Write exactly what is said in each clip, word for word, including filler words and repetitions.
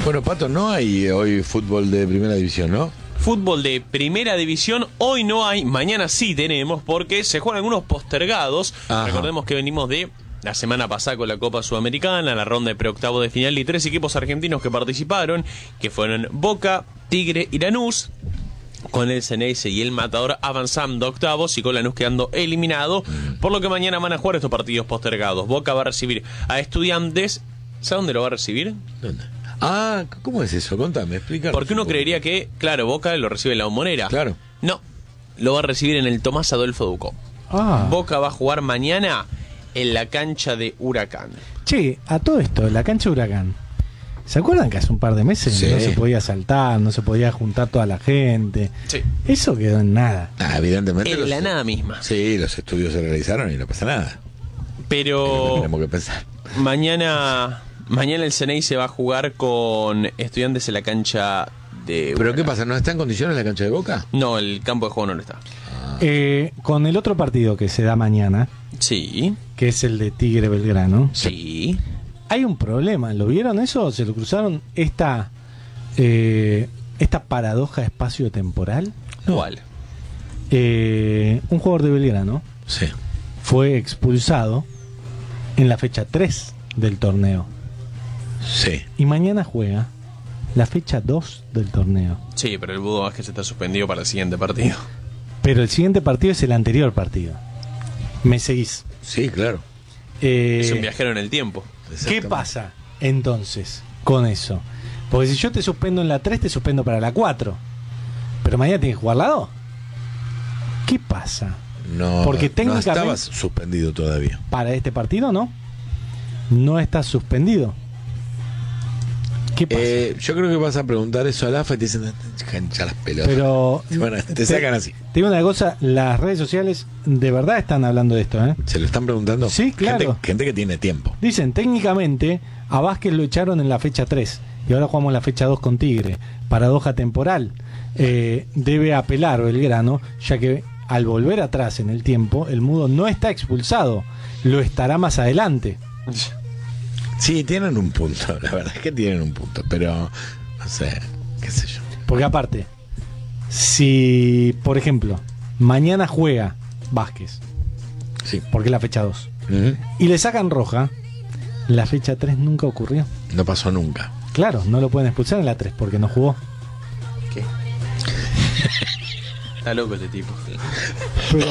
Bueno, Pato, no hay hoy fútbol de primera división, ¿no? Fútbol de primera división, hoy no hay, mañana sí tenemos, porque se juegan algunos postergados. Ajá. Recordemos que venimos de la semana pasada con la Copa Sudamericana, la ronda de preoctavo de final, y tres equipos argentinos que participaron, que fueron Boca, Tigre y Lanús. Con el Ceneice y el Matador avanzando octavos y con Lanús quedando eliminado, mm. por lo que mañana van a jugar estos partidos postergados. Boca va a recibir a Estudiantes. ¿Sabe dónde lo va a recibir? ¿Dónde? Ah, ¿cómo es eso? Contame, explícame. Porque uno creería que, claro, Boca lo recibe en la Bombonera. Claro. No, lo va a recibir en el Tomás Adolfo Ducó. Ah. Boca va a jugar mañana en la cancha de Huracán. Che, a todo esto, la cancha de Huracán, ¿se acuerdan que hace un par de meses sí. no se podía saltar, no se podía juntar toda la gente? Sí. Eso quedó en nada. Ah, evidentemente. En los, la nada misma. Sí, los estudios se realizaron y no pasa nada. Pero tenemos que pensar. Mañana... Mañana el Ceneice va a jugar con Estudiantes en la cancha de... ¿Pero qué pasa? ¿No está en condiciones la cancha de Boca? No, el campo de juego no lo está. Ah. Eh, con el otro partido que se da mañana, sí, que es el de Tigre Belgrano, sí, hay un problema. ¿Lo vieron eso? ¿Se lo cruzaron? Esta, eh, esta paradoja espacio-temporal. ¿Cuál? Eh, un jugador de Belgrano sí. fue expulsado en la fecha tres del torneo. Sí. Y mañana juega la fecha dos del torneo. Sí, pero el Budo Vázquez está suspendido para el siguiente partido. Pero el siguiente partido es el anterior partido. ¿Me seguís? Sí, claro. Eh, es un viajero en el tiempo. ¿Qué pasa entonces con eso? Porque si yo te suspendo en la tres, te suspendo para la cuatro. Pero mañana tienes que jugar la dos. ¿Qué pasa? No, Porque no estabas suspendido todavía. Para este partido, ¿no? No estás suspendido. ¿Qué pasa? Eh, yo creo que vas a preguntar eso al A F A y te dicen, cancha las pelotas. Pero bueno, te, te sacan así. Te digo una cosa, las redes sociales de verdad están hablando de esto, ¿eh? ¿Se lo están preguntando? Sí, claro. Gente, gente que tiene tiempo. Dicen, técnicamente, a Vázquez lo echaron en la fecha tres y ahora jugamos la fecha dos con Tigre. Paradoja temporal. Eh, debe apelar Belgrano, ya que al volver atrás en el tiempo, el Mudo no está expulsado, lo estará más adelante. Sí, tienen un punto, la verdad es que tienen un punto, pero no sé, qué sé yo. Porque aparte, si, por ejemplo, mañana juega Vázquez, sí, porque es la fecha dos, uh-huh. y le sacan roja, la fecha tres nunca ocurrió. No pasó nunca. Claro, no lo pueden expulsar en la tres porque no jugó. ¿Qué? Está loco este tipo. Pero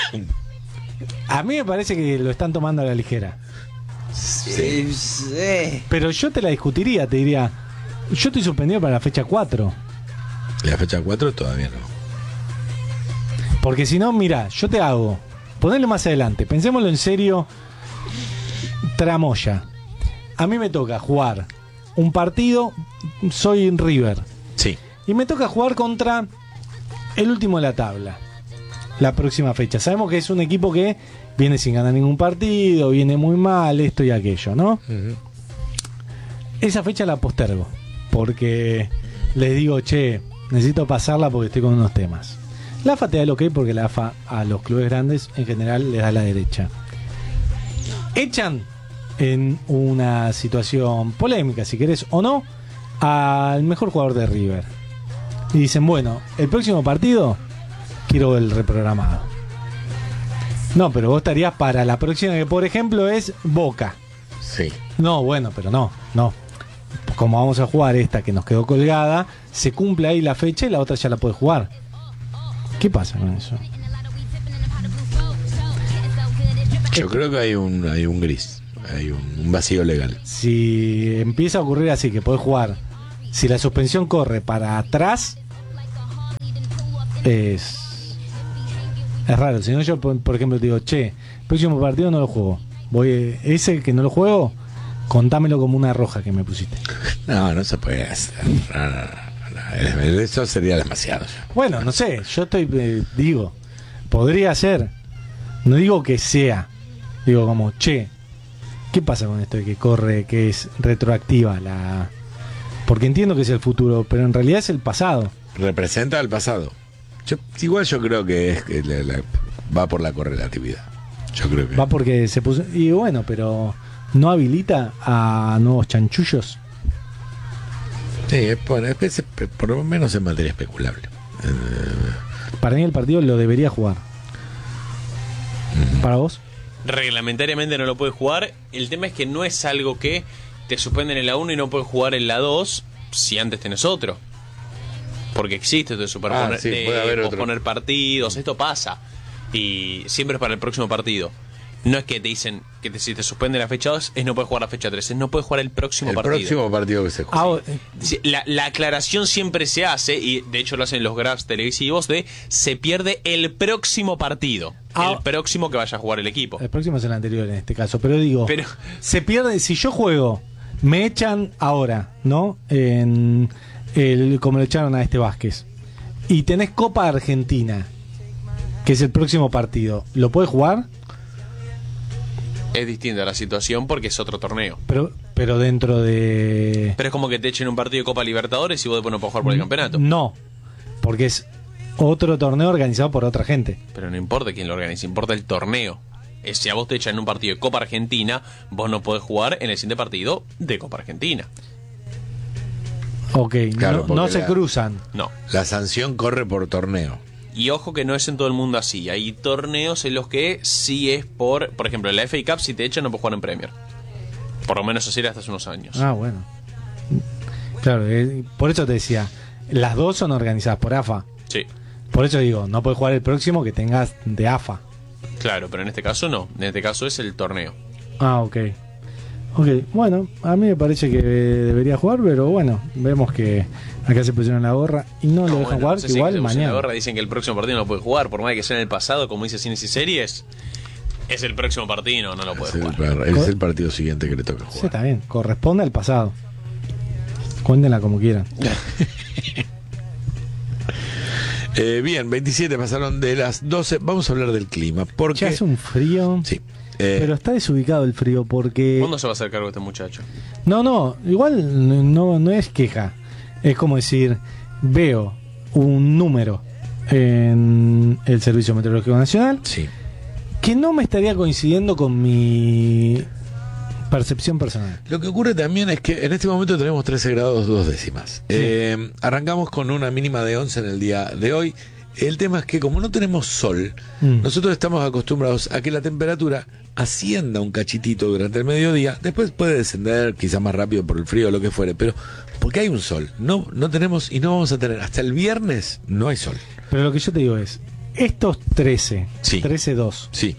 a mí me parece que lo están tomando a la ligera. Sí. Sí. Pero yo te la discutiría, te diría, yo estoy suspendido para la fecha cuatro. La fecha cuatro todavía no. Porque si no, mira, yo te hago, ponelo más adelante, pensémoslo en serio, tramoya. A mí me toca jugar un partido, soy River. Sí. Y me toca jugar contra el último de la tabla. La próxima fecha. Sabemos que es un equipo que viene sin ganar ningún partido, viene muy mal, esto y aquello, ¿no? Uh-huh. Esa fecha la postergo, porque les digo, che, necesito pasarla porque estoy con unos temas. La A F A te da el ok porque la A F A a los clubes grandes en general les da la derecha. Echan en una situación polémica, si querés o no, al mejor jugador de River. Y dicen, bueno, el próximo partido quiero el reprogramado. No, pero vos estarías para la próxima, que por ejemplo es Boca. Sí. No, bueno, pero no, no. Como vamos a jugar esta que nos quedó colgada, se cumple ahí la fecha y la otra ya la puede jugar. ¿Qué pasa con eso? Yo creo que hay un, hay un gris, hay un, un vacío legal. Si empieza a ocurrir así, que podés jugar, si la suspensión corre para atrás, es... Es raro, si no yo, por, por ejemplo, te digo, che, próximo partido no lo juego. Voy, ese que no lo juego, contámelo como una roja que me pusiste. No, no se puede hacer. No, no, no, no. Eso sería demasiado. Bueno, no sé, yo estoy, eh, digo, podría ser. No digo que sea. Digo como, che, ¿qué pasa con esto de que corre, que es retroactiva la... Porque entiendo que es el futuro, pero en realidad es el pasado. Representa el pasado. Yo, igual yo creo que es que la, la, va por la correlatividad. Yo creo que va porque se puso. Y bueno, pero ¿no habilita a nuevos chanchullos? Sí, bueno, es, es, por lo menos en materia especulable. Eh, Para mí el partido lo debería jugar. ¿Para vos? Reglamentariamente no lo puede jugar. El tema es que no es algo que te suspenden en la uno y no puedes jugar en la dos si antes tenés otro. Porque existe esto de superponer, Ah, sí, de puede haber posponer otro. partidos, esto pasa. Y siempre es para el próximo partido. No es que te dicen que te, si te suspende la fecha dos, es no puedes jugar la fecha tres, es no puedes jugar el próximo el partido. próximo partido que se juega. Ah, vos- Sí, La, la aclaración siempre se hace, y de hecho lo hacen los graphs televisivos, de se pierde el próximo partido. Ah. El próximo que vaya a jugar el equipo. el próximo es el anterior en este caso, pero digo, Pero- se pierde, si yo juego, me echan ahora, ¿no? En el, como le echaron a este Vázquez, y tenés Copa Argentina, que es el próximo partido, ¿lo puedes jugar? Es distinta la situación porque es otro torneo. Pero, pero dentro de... Pero es como que te echen un partido de Copa Libertadores y vos después no podés jugar por el campeonato. No, porque es otro torneo organizado por otra gente. Pero no importa quién lo organice, importa el torneo. Es, si a vos te echan un partido de Copa Argentina, vos no podés jugar en el siguiente partido de Copa Argentina. Ok, Claro, no, no porque se la- cruzan. No. La sanción corre por torneo. Y ojo que no es en todo el mundo así. Hay torneos en los que sí es por... Por ejemplo, en la F A Cup, si te echan, no puedes jugar en Premier. Por lo menos así era hasta hace unos años. Ah, bueno. Claro, eh, por eso te decía, las dos son organizadas por A F A. Sí, Por eso digo, no puedes jugar el próximo que tengas de A F A. claro, pero en este caso no. En este caso es el torneo. Ah, ok. Ok, bueno, a mí me parece que debería jugar, pero bueno, vemos que acá se pusieron la gorra y no, lo dejan bueno, jugar, no sé que si igual se pusieron mañana. la gorra, dicen que el próximo partido no lo puede jugar, por más que sea en el pasado, como dice Cines y Series. Es el próximo partido, no lo puede Es el, jugar. par- es el partido siguiente que le toca Sí, jugar. está bien, corresponde al pasado. Cuéntenla como quieran. Eh, bien, veintisiete pasaron de las doce. Vamos a hablar del clima. Porque. Ya hace un frío, Sí. Eh, pero está desubicado el frío porque... ¿Cuándo se va a hacer cargo este muchacho? No, no, igual no, no es queja. Es como decir, veo un número en el Servicio Meteorológico Nacional sí. que no me estaría coincidiendo con mi percepción personal. Lo que ocurre también es que en este momento tenemos trece grados dos décimas. Eh, arrancamos con una mínima de once en el día de hoy. El tema es que como no tenemos sol, Mm. nosotros estamos acostumbrados a que la temperatura ascienda un cachitito durante el mediodía, después puede descender quizá más rápido por el frío o lo que fuere, pero porque hay un sol, no, no tenemos y no vamos a tener, hasta el viernes no hay sol. Pero lo que yo te digo es, estos trece, Sí. trece dos, Sí,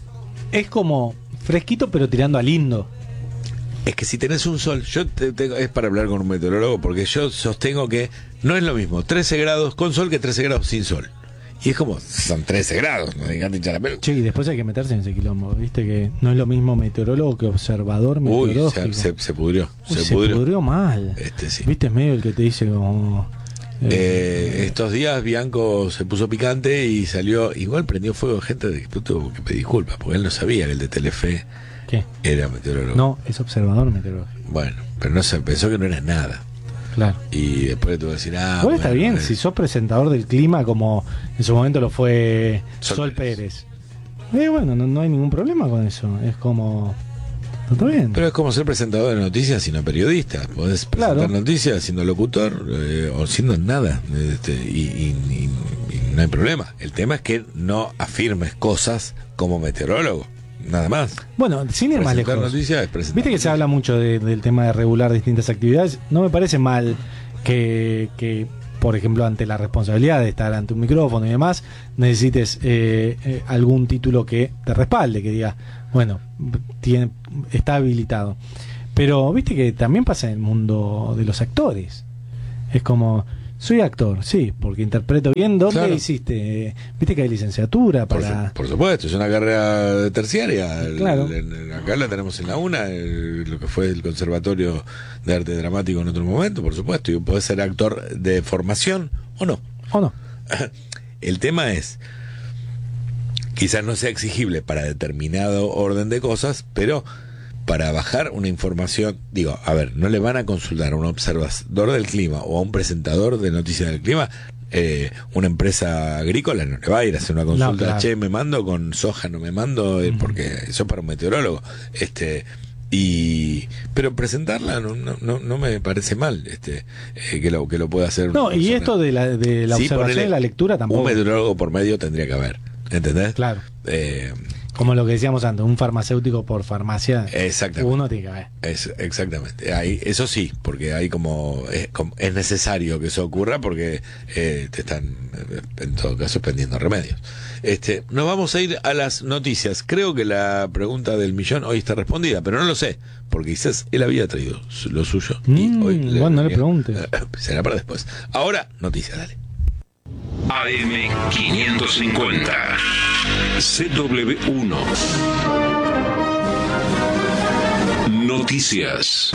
es como fresquito pero tirando a lindo. es que si tenés un sol, yo te, te- es para hablar con un meteorólogo, porque yo sostengo que no es lo mismo trece grados con sol que trece grados sin sol. Y es como, son trece grados, no digan hinchar la pelota. Che, y después hay que meterse en ese quilombo, viste que no es lo mismo meteorólogo que observador Uy, meteorológico. se, se, se pudrió, Uy, se, se pudrió. pudrió mal. Este sí. Viste, es medio el que te dice como... eh, Eh, estos días Bianco se puso picante y salió, igual prendió fuego gente de que tuvo que pedir disculpas, porque él no sabía que el de Telefe ¿Qué? era meteorólogo. No, es observador meteorológico. Bueno, pero no se pensó que no era nada. Claro. Y después le tuvo que decir, ah, Igual está bueno, bien, eh, si sos presentador del clima como en su momento lo fue Sol Sol, Pérez. Eh, bueno, no, no hay ningún problema con eso. Es como... Está bien. Pero es como ser presentador de noticias sino periodista. Podés presentar Claro. noticias siendo locutor eh, o siendo nada. Este, y, y- y- y no hay problema. El tema es que no afirmes cosas como meteorólogo. Nada más. Bueno, sin ir más Presentar lejos. noticias es presentar Viste que se noticias. habla mucho de- del tema de regular distintas actividades. No me parece mal que, que, por ejemplo, ante la responsabilidad de estar ante un micrófono y demás, necesites eh, eh, algún título que te respalde, que diga, bueno, tiene, está habilitado. Pero viste que también pasa en el mundo de los actores. Es como, soy actor, sí, porque interpreto bien. ¿Dónde Claro. hiciste? Viste que hay licenciatura Por, para... su- por supuesto, es una carrera terciaria. El- Claro. el- el- acá la tenemos en la UNA, el- lo que fue el Conservatorio de Arte Dramático en otro momento, por supuesto. Y podés ser actor de formación o no. ¿O no? El tema es, quizás no sea exigible para determinado orden de cosas, pero para bajar una información, digo, a ver, no le van a consultar a un observador del clima o a un presentador de noticias del clima, eh, una empresa agrícola no le va a ir a hacer una consulta, No, claro. che, me mando con soja, no me mando, eh, porque eso es para un meteorólogo. Este, Y pero presentarla no no no, no me parece mal, este eh, que lo que lo pueda hacer una No, y persona. esto de la, de la Sí, observación ponele y la lectura tampoco. Un meteorólogo por medio tendría que haber, ¿entendés? Claro. Eh, Como lo que decíamos antes, un farmacéutico por farmacia. Exactamente. Uno tiene que haber. Es, exactamente. Ahí, eso sí, porque hay como es, como es necesario que eso ocurra porque eh, te están, en todo caso, pendiendo remedios. Este, nos vamos a ir a las noticias. Creo que la pregunta del millón hoy está respondida, pero no lo sé, porque quizás él había traído su- lo suyo. Y Mm, hoy bueno, no le pregunte. Será para después. Ahora, noticias, dale. A M quinientos cincuenta C W uno Noticias.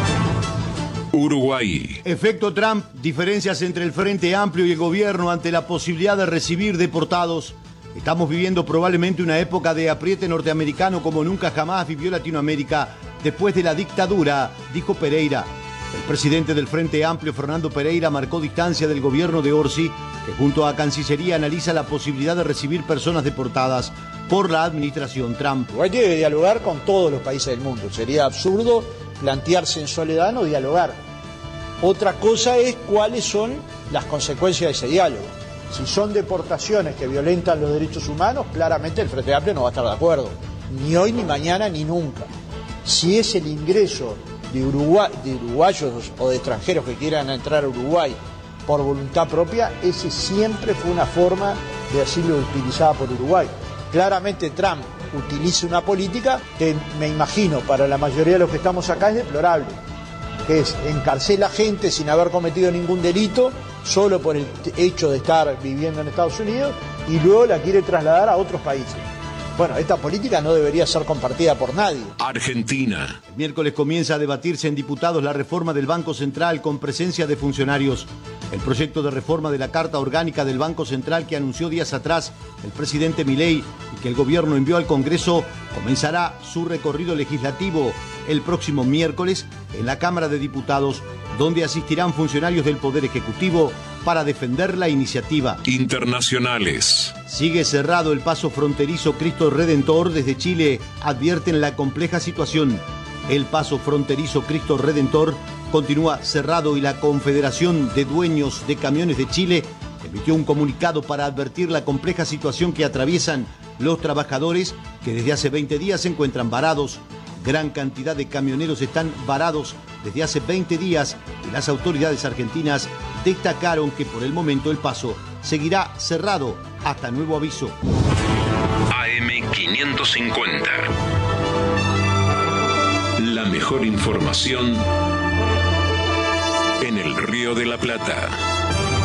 Uruguay. Efecto Trump, diferencias entre el Frente Amplio y el gobierno ante la posibilidad de recibir deportados. Estamos viviendo probablemente una época de apriete norteamericano como nunca jamás vivió Latinoamérica después de la dictadura, dijo Pereira. El presidente del Frente Amplio, Fernando Pereira, marcó distancia del gobierno de Orsi, que junto a Cancillería analiza la posibilidad de recibir personas deportadas por la administración Trump. Uruguay debe dialogar con todos los países del mundo. Sería absurdo plantearse en soledad no dialogar. Otra cosa es cuáles son las consecuencias de ese diálogo. Si son deportaciones que violentan los derechos humanos, claramente el Frente Amplio no va a estar de acuerdo. Ni hoy, ni mañana, ni nunca. Si es el ingreso de, Uruguay, de uruguayos o de extranjeros que quieran entrar a Uruguay por voluntad propia, ese siempre fue una forma de asilo utilizada por Uruguay. Claramente Trump utiliza una política que me imagino para la mayoría de los que estamos acá es deplorable, que es encarcela gente sin haber cometido ningún delito solo por el hecho de estar viviendo en Estados Unidos y luego la quiere trasladar a otros países. Bueno, esta política no debería ser compartida por nadie. Argentina. El miércoles comienza a debatirse en diputados la reforma del Banco Central con presencia de funcionarios. El proyecto de reforma de la Carta Orgánica del Banco Central que anunció días atrás el presidente Milei y que el gobierno envió al Congreso comenzará su recorrido legislativo el próximo miércoles en la Cámara de Diputados, donde asistirán funcionarios del Poder Ejecutivo para defender la iniciativa. Internacionales. Sigue cerrado el paso fronterizo Cristo Redentor. Desde Chile advierten la compleja situación. El paso fronterizo Cristo Redentor continúa cerrado y la Confederación de Dueños de Camiones de Chile emitió un comunicado para advertir la compleja situación que atraviesan los trabajadores que desde hace veinte días se encuentran varados. Gran cantidad de camioneros están varados desde hace veinte días y las autoridades argentinas destacaron que por el momento el paso seguirá cerrado hasta nuevo aviso. A M quinientos cincuenta. La mejor información en el Río de la Plata.